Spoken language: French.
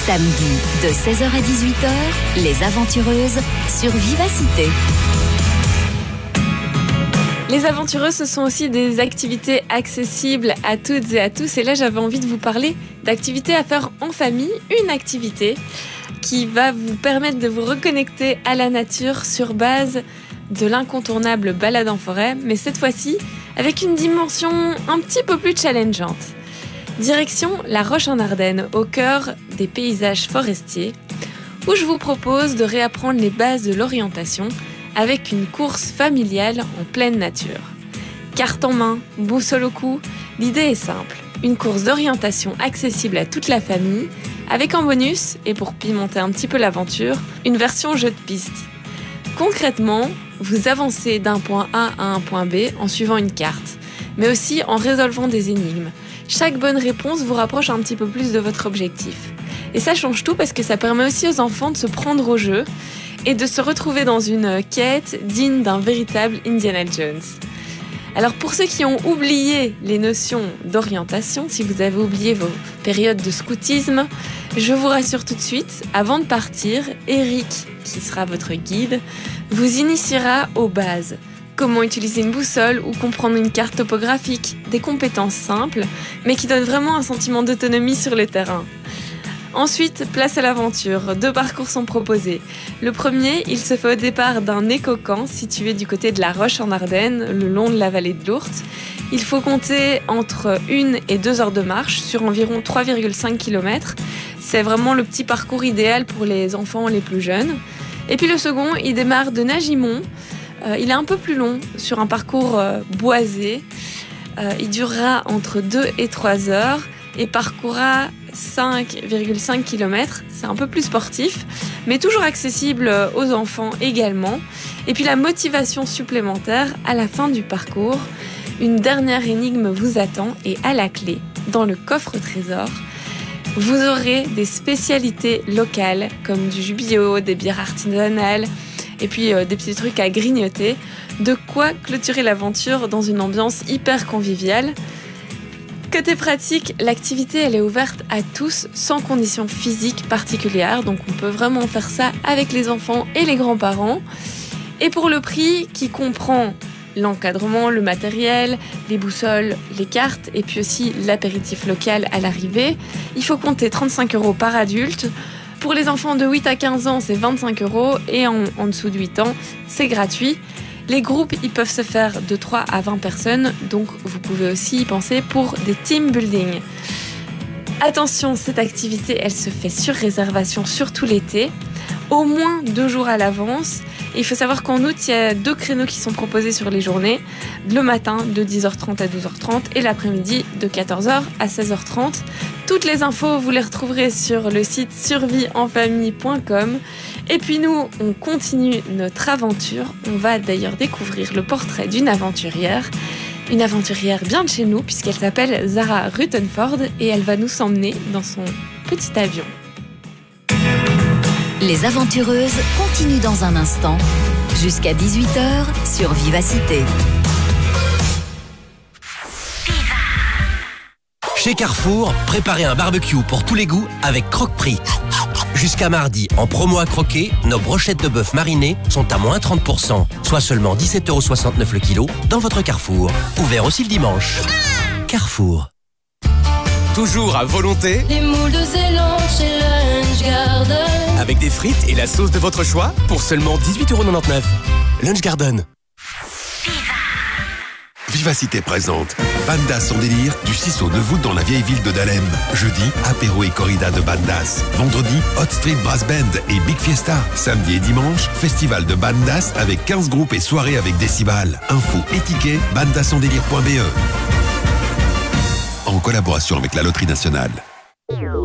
Samedi de 16h à 18h, les aventureuses sur Vivacité. Les aventureuses, ce sont aussi des activités accessibles à toutes et à tous. Et là, j'avais envie de vous parler d'activités à faire en famille. Une activité qui va vous permettre de vous reconnecter à la nature sur base de l'incontournable balade en forêt, mais cette fois-ci avec une dimension un petit peu plus challengeante. Direction la Roche-en-Ardenne, au cœur des paysages forestiers, où je vous propose de réapprendre les bases de l'orientation avec une course familiale en pleine nature. Carte en main, boussole au cou, l'idée est simple. Une course d'orientation accessible à toute la famille, avec en bonus, et pour pimenter un petit peu l'aventure, une version jeu de piste. Concrètement, vous avancez d'un point A à un point B en suivant une carte, mais aussi en résolvant des énigmes. Chaque bonne réponse vous rapproche un petit peu plus de votre objectif. Et ça change tout parce que ça permet aussi aux enfants de se prendre au jeu et de se retrouver dans une quête digne d'un véritable Indiana Jones. Alors pour ceux qui ont oublié les notions d'orientation, si vous avez oublié vos périodes de scoutisme, je vous rassure tout de suite, avant de partir, Eric, qui sera votre guide, vous initiera aux bases. Comment utiliser une boussole ou comprendre une carte topographique, des compétences simples, mais qui donnent vraiment un sentiment d'autonomie sur le terrain. Ensuite, place à l'aventure. 2 parcours sont proposés. Le premier, il se fait au départ d'un éco-camp situé du côté de la Roche-en-Ardenne, le long de la vallée de l'Ourthe. Il faut compter entre 1 et 2 heures de marche sur environ 3,5 km. C'est vraiment le petit parcours idéal pour les enfants les plus jeunes. Et puis le second, il démarre de Nagimont. Il est un peu plus long, sur un parcours boisé. Il durera entre 2 et 3 heures et parcourra 5,5 km. C'est un peu plus sportif, mais toujours accessible aux enfants également. Et puis la motivation supplémentaire à la fin du parcours. Une dernière énigme vous attend et à la clé, dans le coffre-trésor, vous aurez des spécialités locales comme du jus bio, des bières artisanales et puis des petits trucs à grignoter. De quoi clôturer l'aventure dans une ambiance hyper conviviale. Côté pratique, l'activité elle est ouverte à tous sans conditions physiques particulières, donc on peut vraiment faire ça avec les enfants et les grands-parents. Et pour le prix qui comprend l'encadrement, le matériel, les boussoles, les cartes et puis aussi l'apéritif local à l'arrivée, il faut compter 35 € par adulte. Pour les enfants de 8 à 15 ans, c'est 25 € et en dessous de 8 ans, c'est gratuit. Les groupes, ils peuvent se faire de 3 à 20 personnes, donc vous pouvez aussi y penser pour des team building. Attention, cette activité, elle se fait sur réservation, surtout l'été, au moins 2 jours à l'avance. Et il faut savoir qu'en août, il y a 2 créneaux qui sont proposés sur les journées. Le matin, de 10h30 à 12h30 et l'après-midi, de 14h à 16h30. Toutes les infos, vous les retrouverez sur le site survieenfamille.com. Et puis nous, on continue notre aventure. On va d'ailleurs découvrir le portrait d'une aventurière. Une aventurière bien de chez nous, puisqu'elle s'appelle Zara Ruttenford et elle va nous emmener dans son petit avion. Les aventureuses continuent dans un instant, jusqu'à 18h sur Vivacité. Chez Carrefour, préparez un barbecue pour tous les goûts avec Croque-Prix. Jusqu'à mardi, en promo à croquer, nos brochettes de bœuf marinées sont à moins 30%, soit seulement 17,69 € le kilo dans votre Carrefour. Ouvert aussi le dimanche. Carrefour. Toujours à volonté, les moules de Zélande chez Lunch Garden. avec des frites et la sauce de votre choix pour seulement 18,99 €. Lunch Garden. Vivacité présente Bandas sans délire du 6 au 9 août dans la vieille ville de Dahlem. Jeudi, apéro et corrida de Bandas. Vendredi, Hot Street Brass Band et Big Fiesta. Samedi et dimanche, festival de Bandas avec 15 groupes et soirée avec décibels. Info et tickets, bandassandélire.be. En collaboration avec la Loterie Nationale.